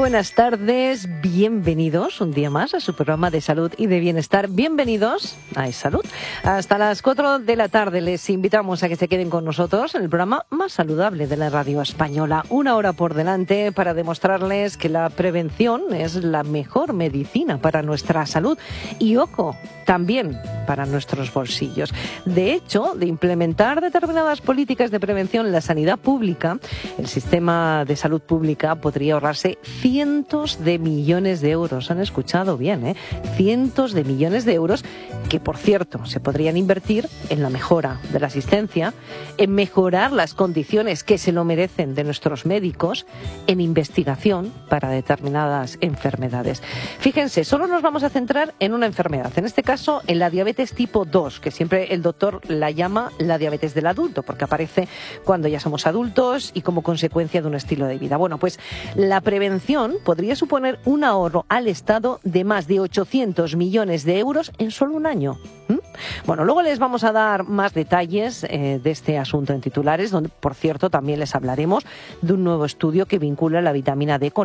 buenas tardes, bienvenidos un día más a su programa de salud y de bienestar. Bienvenidos a Es Salud. Hasta las 4 de la tarde les invitamos a que se queden con nosotros en el programa más saludable de la radio española. Una hora por delante para demostrarles que la prevención es la mejor medicina para nuestra salud y, ojo, también para nuestros bolsillos. De hecho, de implementar determinadas políticas de prevención en la sanidad pública, el sistema de salud pública podría ahorrarse cientos de millones de euros. Han escuchado bien, ¿eh? Cientos de millones de euros que, por cierto, se podrían invertir en la mejora de la asistencia, en mejorar las condiciones que se lo merecen de nuestros médicos, en investigación para determinadas enfermedades. Fíjense, solo nos vamos a centrar en una enfermedad, en este caso en la diabetes tipo 2, que siempre el doctor la llama la diabetes del adulto, porque aparece cuando ya somos adultos y como consecuencia de un estilo de vida. Bueno, pues la prevención podría suponer un ahorro al Estado de más de 800 millones de euros en solo un año. Bueno, luego les vamos a dar más detalles de este asunto en titulares, donde, por cierto, también les hablaremos de un nuevo estudio que vincula la vitamina D con